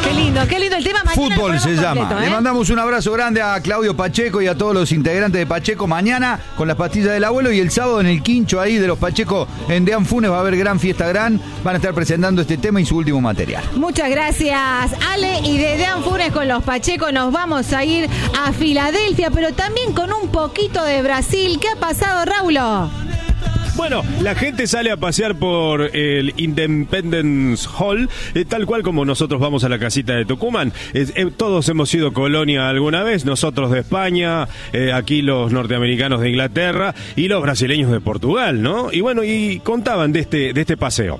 Qué lindo el tema. Mañana Fútbol se llama. completo, Le mandamos un abrazo grande a Claudio Pacheco y a todos los integrantes de Pacheco. Mañana con las pastillas del abuelo y el sábado en el quincho ahí de los Pacheco en Dean Funes va a haber gran fiesta gran. Van a estar presentando este tema y su último material. Muchas gracias, Ale. Y de Dean Funes con los Pacheco nos vamos a ir a Filadelfia, pero también con un poquito de Brasil. ¿Qué ha pasado, Raulo? Bueno, la gente sale a pasear por el Independence Hall, tal cual como nosotros vamos a la casita de Tucumán. Todos hemos sido colonia alguna vez, nosotros de España, aquí los norteamericanos de Inglaterra y los brasileños de Portugal, ¿no? Y bueno, y contaban de este paseo.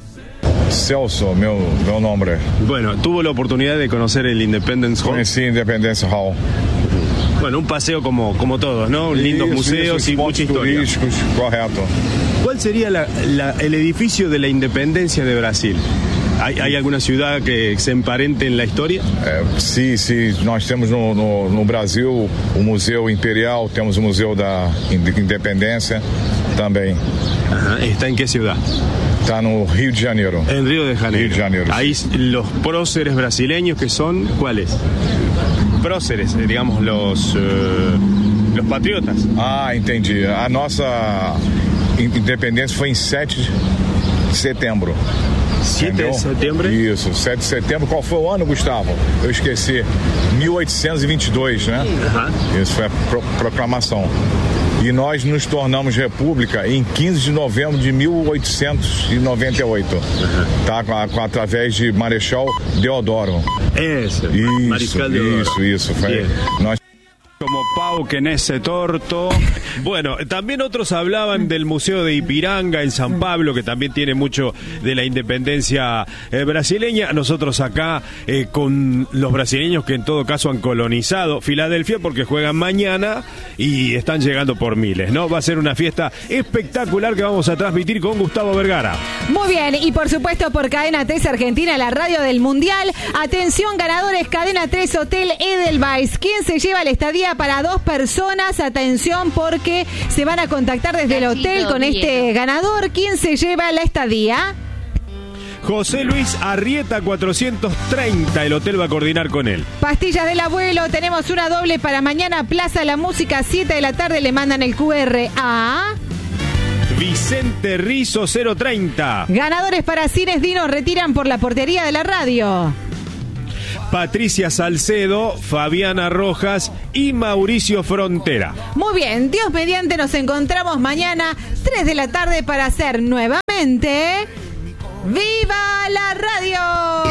Celso, meu nombre. Bueno, tuvo la oportunidad de conocer el Independence Hall. Conheci Independence Hall. Bueno, un paseo como todos, ¿no? Lindos museos y mucha historia. Turísticos, correcto. ¿Cuál sería el edificio de la independencia de Brasil? ¿Hay alguna ciudad que se emparente en la historia? Sim, nós temos no Brasil o Museu Imperial, temos o Museu da Independência também. Ajá. ¿Está en qué ciudad? Está no Rio de Janeiro. En Río de Janeiro. Rio de Janeiro. Ahí los próceres brasileños que son, ¿cuáles? Próceres, digamos, los patriotas. Ah, entendi. A nossa independência foi em 7 de setembro. 7 de setembro? Isso, 7 de setembro. Qual foi o ano, Gustavo? Eu esqueci. 1822, né? Isso foi a proclamação. E nós nos tornamos república em 15 de novembro de 1898. Tá? Através de Marechal Deodoro. Eso, Mariscal Deodoro. Isso. Foi, nós... Como Pau que en ese torto. Bueno, también otros hablaban del Museo de Ipiranga en San Pablo, que también tiene mucho de la independencia brasileña. Nosotros acá con los brasileños que en todo caso han colonizado Filadelfia porque juegan mañana y están llegando por miles, ¿no? Va a ser una fiesta espectacular que vamos a transmitir con Gustavo Vergara. Muy bien, y por supuesto por Cadena 3 Argentina, la radio del Mundial. Atención, ganadores, Cadena 3 Hotel Edelweiss. ¿Quién se lleva la estadía para 2 personas? Atención, porque se van a contactar desde el hotel con este ganador. ¿Quién se lleva la estadía? José Luis Arrieta 430, el hotel va a coordinar con él. Pastillas del abuelo, tenemos una doble para mañana, Plaza La Música, 7 de la tarde, le mandan el QR a... Vicente Rizo 030. Ganadores para Cines Dino retiran por la portería de la radio. Patricia Salcedo, Fabiana Rojas y Mauricio Frontera. Muy bien, Dios mediante nos encontramos mañana 3 de la tarde para hacer nuevamente ¡Viva la Radio!